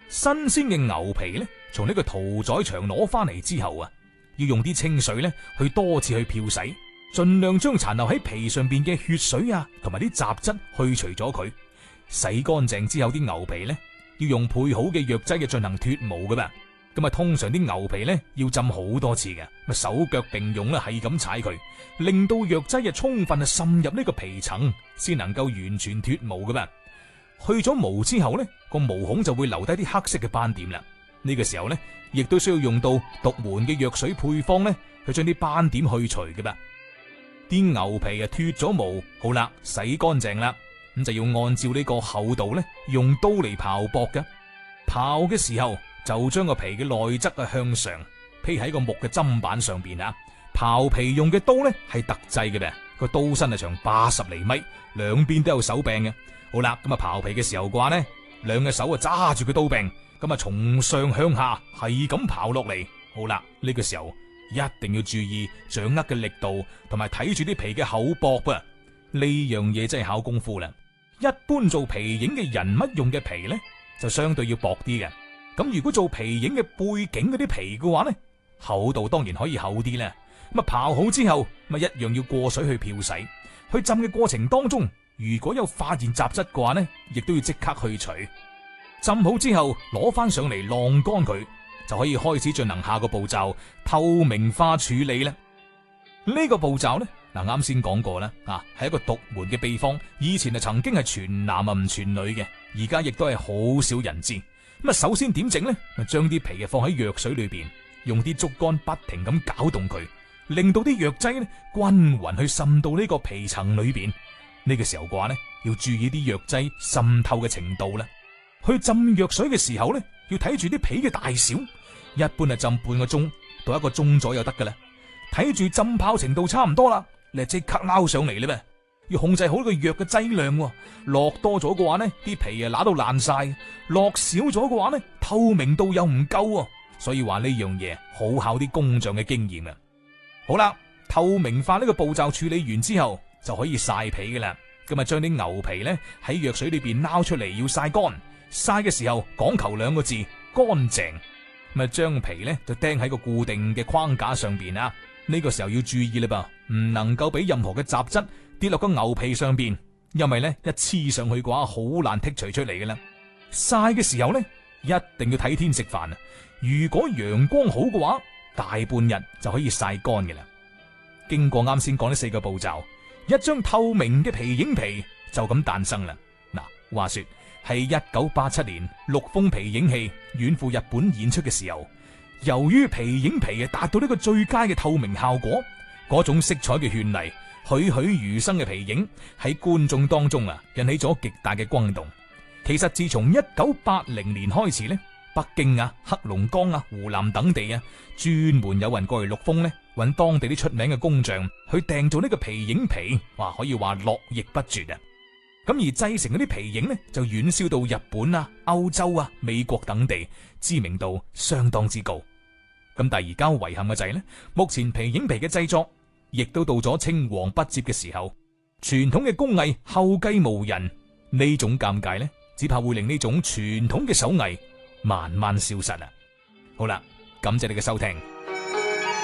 新鮮嘅牛皮咧，從呢個屠宰場攞翻嚟之後啊，要用啲清水咧去多次去漂洗，盡量將殘留喺皮上邊嘅血水啊，同埋啲雜質去除咗佢。洗乾淨之後，啲牛皮咧要用配好嘅藥劑嘅進行脫毛噶嘛。咁啊，通常啲牛皮咧要浸好多次嘅，咁手腳並用啦，係咁踩佢，令到藥劑啊充分啊滲入呢個皮層，先能夠完全脫毛噶嘛。去咗毛之後咧，個毛孔就會留低啲黑色嘅斑點啦。呢個時候咧，亦都需要用到獨門嘅藥水配方咧，去將啲斑點去除嘅嘛。啲牛皮啊脫咗毛，好啦，洗乾淨啦，咁就要按照呢個厚度咧，用刀嚟刨薄嘅。刨嘅時候，就將個皮嘅內側啊向上披喺個木嘅砧板上邊啊。刨皮用嘅刀咧係特製嘅咧，個刀身係長80厘米，兩邊都有手柄嘅。好啦，咁啊刨皮嘅時候嘅話呢，兩隻手啊揸住個刀柄，咁啊從上向下係咁刨落嚟。好啦，呢個時候一定要注意掌握嘅力度，同埋睇住啲皮嘅厚薄啊。呢樣嘢真係考功夫啦。一般做皮影嘅人物用嘅皮呢，就相對要薄啲嘅。咁如果做皮影嘅背景嗰啲皮嘅話呢，厚度當然可以厚啲啦。咁啊刨好之後，咁啊一樣要過水去漂洗。去浸嘅過程當中，如果有發現雜質嘅話呢，亦都要即刻去除。浸好之後攞翻上嚟晾乾佢，就可以開始進行下個步驟，透明化處理啦。呢個步驟呢，嗱啱先講過啦，係一個獨門嘅秘方，以前曾經係傳男啊唔傳女嘅，而家亦都係好少人知。咁首先點整呢？將啲皮放喺藥水裏邊，用啲竹竿不停咁攪動佢，令到啲藥劑呢均勻去滲到呢個皮層裏邊。呢個時候嘅話呢，要注意啲藥劑滲透嘅程度啦。去浸藥水嘅時候呢，要睇住啲皮嘅大小，一般係浸半個鐘到1個鐘左右得噶啦。睇住浸泡程度差唔多啦，你即刻撈上嚟啦咩？要控制好個藥嘅劑量，落多咗嘅話呢，啲皮啊揦到爛晒；落少咗嘅話呢，透明度又唔夠，所以話呢樣嘢好考啲工匠嘅經驗啊。好啦，透明化呢個步驟處理完之後，就可以曬皮噶啦。咁啊，將啲牛皮呢喺藥水裏邊撈出嚟，要曬乾。曬嘅時候講求2個字：乾淨。咁啊，將皮呢就釘喺個固定嘅框架上邊啊。呢個時候要注意啦噃，唔能夠俾任何嘅雜質跌落個牛皮上邊，因為呢一黐上去嘅話，好難剔除出嚟嘅啦。曬嘅時候呢，一定要睇天食飯啊。如果陽光好嘅話，大半日就可以曬乾嘅啦。經過啱先講呢4個步驟，一張透明嘅皮影皮就咁誕生啦。嗱，話說係1987年陸豐皮影戲遠赴日本演出嘅時候，由於皮影皮達到呢個最佳嘅透明效果，嗰種色彩嘅絢麗、栩栩如生嘅皮影喺觀眾當中引起咗極大嘅轟動。其實自從1980年開始呢，北京黑龍江湖南等地專門有人過嚟陸豐呢，揾當地啲出名嘅工匠去訂做呢個皮影皮，可以話絡繹不絕啊！咁而製成嗰啲皮影呢，就遠銷到日本歐洲美國等地，知名度相當之高。咁但係而家遺憾嘅就係呢，目前皮影皮嘅製作亦都到咗青黃不接嘅時候，傳統嘅工藝後繼無人，呢種尷尬呢，只怕會令呢種傳統嘅手藝慢慢消失啊！好啦，感謝你嘅收聽。